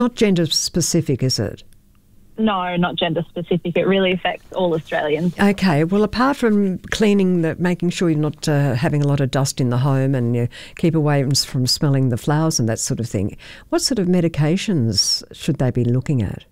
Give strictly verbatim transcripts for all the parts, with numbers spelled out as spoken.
Not gender specific, is it? No, not gender specific. It really affects all Australians. Okay. Well, apart from cleaning, the, making sure you're not uh, having a lot of dust in the home and you keep away from smelling the flowers and that sort of thing, what sort of medications should they be looking at?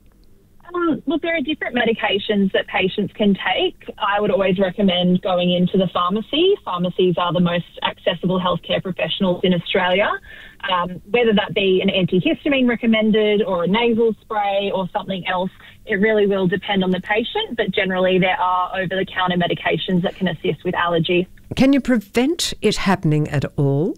Um, look, there are different medications that patients can take. I would always recommend going into the pharmacy. Pharmacies are the most accessible healthcare professionals in Australia. Um, whether that be an antihistamine recommended or a nasal spray or something else, it really will depend on the patient, but generally there are over-the-counter medications that can assist with allergy. Can you prevent it happening at all?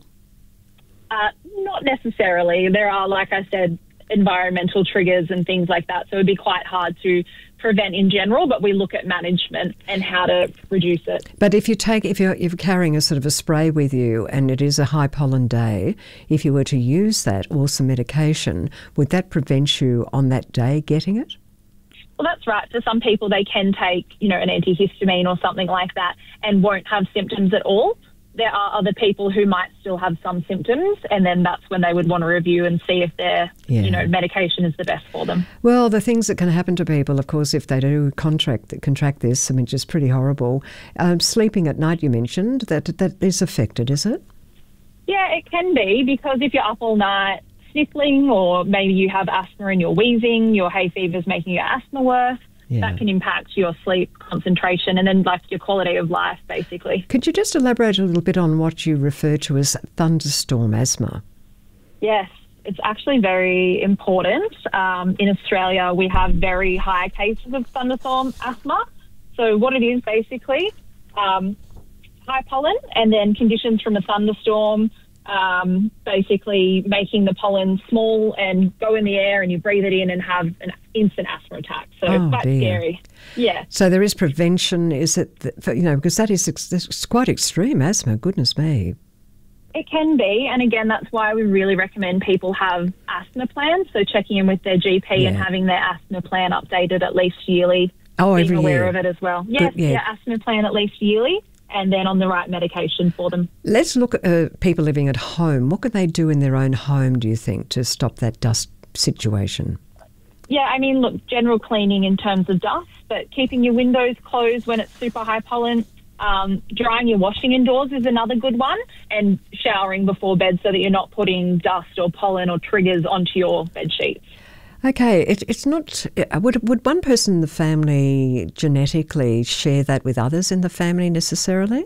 Uh, not necessarily. There are, like I said, environmental triggers and things like that, so it would be quite hard to prevent in general, but we look at management and how to reduce it. But if you take, if you're, if you're carrying a sort of a spray with you and it is a high pollen day, if you were to use that or some medication, would that prevent you on that day getting it? Well, that's right. For some people, they can take, you know, an antihistamine or something like that and won't have symptoms at all. There are other people who might still have some symptoms, and then that's when they would want to review and see if their, yeah. you know, medication is the best for them. Well, the things that can happen to people, of course, if they do contract contract this, I mean, just pretty horrible. Um, sleeping at night, you mentioned, that that is affected, is it? Yeah, it can be, because if you're up all night sniffling, or maybe you have asthma and you're wheezing, your hay fever is making your asthma worse. Yeah. That can impact your sleep, concentration, and then like your quality of life, basically. Could you just elaborate a little bit on what you refer to as thunderstorm asthma? Yes, it's actually very important. Um, in Australia, we have very high cases of thunderstorm asthma. So what it is basically, um, high pollen and then conditions from a thunderstorm, Um, basically making the pollen small and go in the air, and you breathe it in and have an instant asthma attack. So oh, quite dear. scary. Yeah. So there is prevention, is it? That, you know, because that is it's quite extreme asthma. Goodness me. It can be, and again, that's why we really recommend people have asthma plans. So checking in with their G P yeah. and having their asthma plan updated at least yearly. Oh, being every aware year. of it as well. Yes, Good, yeah. yeah, asthma plan at least yearly. And then on the right medication for them. Let's look at uh, people living at home. What can they do in their own home, do you think, to stop that dust situation? Yeah, I mean, look, general cleaning in terms of dust, but keeping your windows closed when it's super high pollen, um, drying your washing indoors is another good one, and showering before bed so that you're not putting dust or pollen or triggers onto your bed sheets. Okay, it, it's not. Would would one person in the family genetically share that with others in the family necessarily?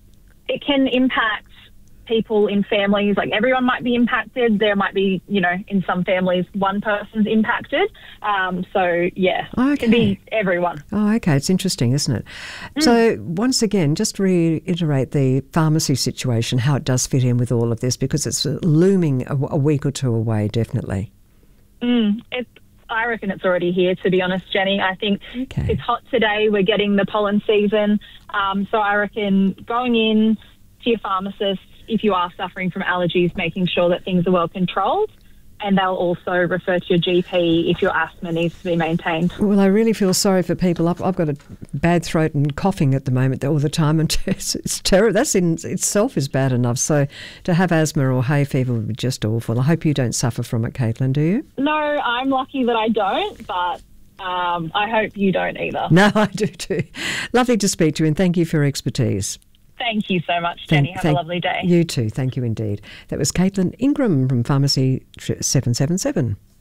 It can impact people in families. Like everyone might be impacted. There might be, you know, in some families, one person's impacted. Um, so yeah, okay. It can be everyone. Oh, okay. It's interesting, isn't it? Mm. So once again, just reiterate the pharmacy situation, how it does fit in with all of this, because it's looming a, a week or two away, definitely. Mm, it, I reckon it's already here, to be honest, Jenny. I think okay. it's hot today. We're getting the pollen season. Um, so I reckon going in to your pharmacist, if you are suffering from allergies, making sure that things are well controlled. And they'll also refer to your G P if your asthma needs to be maintained. Well, I really feel sorry for people. I've, I've got a bad throat and coughing at the moment all the time, and it's, it's terrible. That's in itself is bad enough. So to have asthma or hay fever would be just awful. I hope you don't suffer from it, Caitlin, do you? No, I'm lucky that I don't, but um, I hope you don't either. No, I do too. Lovely to speak to you, and thank you for your expertise. Thank you so much, Jenny. Thank, Have thank, a lovely day. You too. Thank you indeed. That was Caitlin Ingram from Pharmacy seven seven seven.